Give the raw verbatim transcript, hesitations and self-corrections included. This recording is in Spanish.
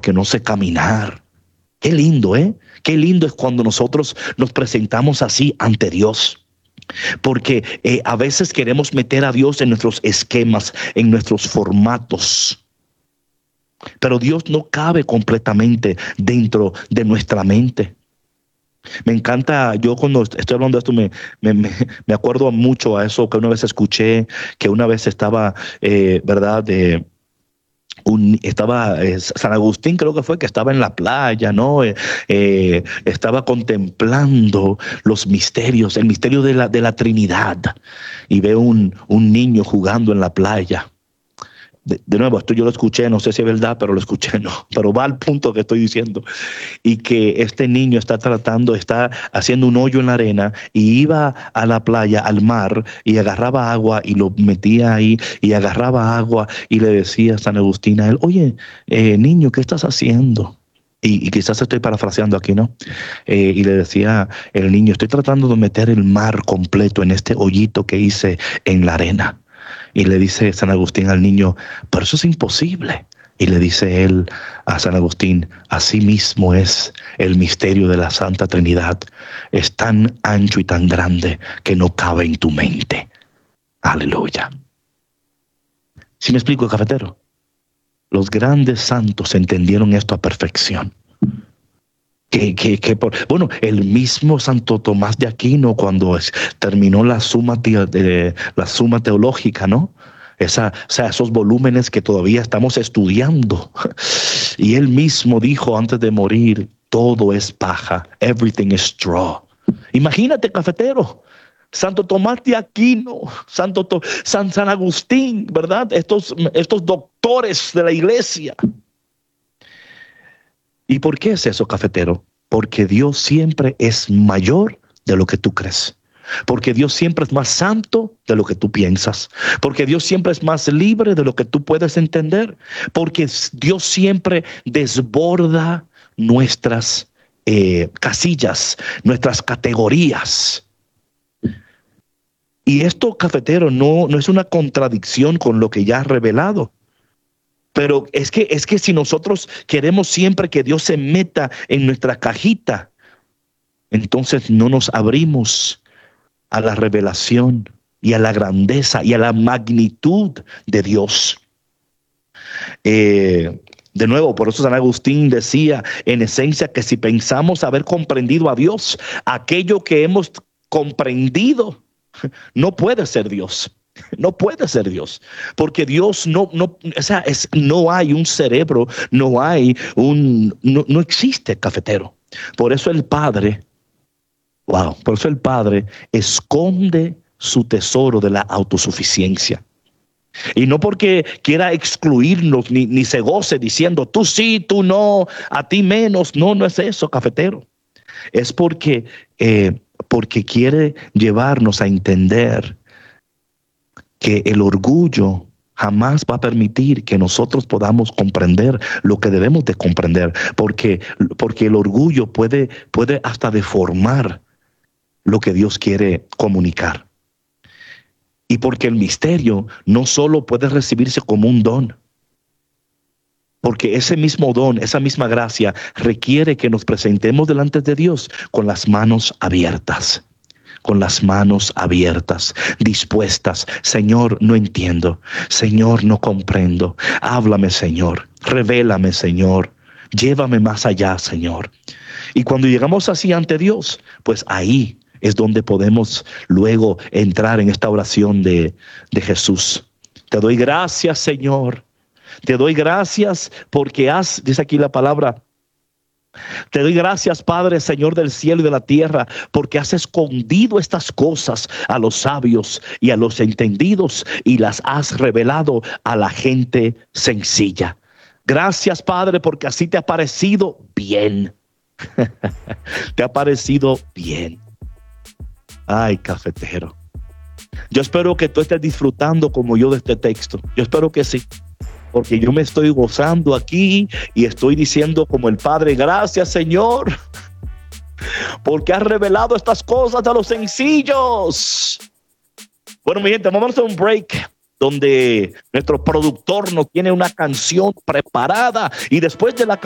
porque no sé caminar. Qué lindo, ¿eh? Qué lindo es cuando nosotros nos presentamos así ante Dios. Porque eh, a veces queremos meter a Dios en nuestros esquemas, en nuestros formatos. Pero Dios no cabe completamente dentro de nuestra mente. Me encanta, yo cuando estoy hablando de esto me, me, me, me acuerdo mucho a eso que una vez escuché, que una vez estaba, eh, ¿verdad? De, un, estaba eh, San Agustín, creo que fue, que estaba en la playa, ¿no? Eh, eh, estaba contemplando los misterios, el misterio de la, de la Trinidad, y ve un, un niño jugando en la playa. De, de nuevo, esto yo lo escuché, no sé si es verdad, pero lo escuché, no, pero va al punto que estoy diciendo. Y que este niño está tratando, está haciendo un hoyo en la arena y iba a la playa, al mar, y agarraba agua y lo metía ahí, y agarraba agua y le decía a San Agustín a él, oye, eh, niño, ¿qué estás haciendo? Y, y quizás estoy parafraseando aquí, ¿no? Eh, y le decía el niño, estoy tratando de meter el mar completo en este hoyito que hice en la arena. Y le dice San Agustín al niño, pero eso es imposible. Y le dice él a San Agustín, así mismo es el misterio de la Santa Trinidad. Es tan ancho y tan grande que no cabe en tu mente. Aleluya. ¿Sí me explico, cafetero? Los grandes santos entendieron esto a perfección. Que, que, que por, bueno, el mismo Santo Tomás de Aquino, cuando es, terminó la suma, te, de, la suma teológica, ¿no? Esa, o sea, esos volúmenes que todavía estamos estudiando. Y él mismo dijo antes de morir, todo es paja, everything is straw. Imagínate, cafetero, Santo Tomás de Aquino, Santo to, San, San Agustín, ¿verdad? Estos, estos doctores de la iglesia. ¿Y por qué es eso, cafetero? Porque Dios siempre es mayor de lo que tú crees. Porque Dios siempre es más santo de lo que tú piensas. Porque Dios siempre es más libre de lo que tú puedes entender. Porque Dios siempre desborda nuestras eh, casillas, nuestras categorías. Y esto, cafetero, no, no es una contradicción con lo que ya ha revelado. Pero es que, es que si nosotros queremos siempre que Dios se meta en nuestra cajita, entonces no nos abrimos a la revelación y a la grandeza y a la magnitud de Dios. Eh, de nuevo, por eso San Agustín decía en esencia que si pensamos haber comprendido a Dios, aquello que hemos comprendido no puede ser Dios. No puede ser Dios, porque Dios no, no, o sea, es, no hay un cerebro, no hay un, no, no existe, cafetero. Por eso el Padre, wow, por eso el Padre esconde su tesoro de la autosuficiencia. Y no porque quiera excluirnos, ni, ni se goce diciendo, tú sí, tú no, a ti menos. No, no es eso, cafetero. Es porque, eh, porque quiere llevarnos a entender que el orgullo jamás va a permitir que nosotros podamos comprender lo que debemos de comprender, porque, porque el orgullo puede, puede hasta deformar lo que Dios quiere comunicar. Y porque el misterio no solo puede recibirse como un don, porque ese mismo don, esa misma gracia requiere que nos presentemos delante de Dios con las manos abiertas. Con las manos abiertas, dispuestas. Señor, no entiendo. Señor, no comprendo. Háblame, Señor. Revélame, Señor. Llévame más allá, Señor. Y cuando llegamos así ante Dios, pues ahí es donde podemos luego entrar en esta oración de, de Jesús. Te doy gracias, Señor. Te doy gracias porque has, dice aquí la palabra, te doy gracias, Padre, Señor del cielo y de la tierra, porque has escondido estas cosas a los sabios y a los entendidos y las has revelado a la gente sencilla. Gracias, Padre, porque así te ha parecido bien. Te ha parecido bien. Ay, cafetero. Yo espero que tú estés disfrutando como yo de este texto. Yo espero que sí. Porque yo me estoy gozando aquí y estoy diciendo como el Padre, gracias, Señor, porque has revelado estas cosas a los sencillos. Bueno, mi gente, vamos a hacer un break donde nuestro productor nos tiene una canción preparada y después de la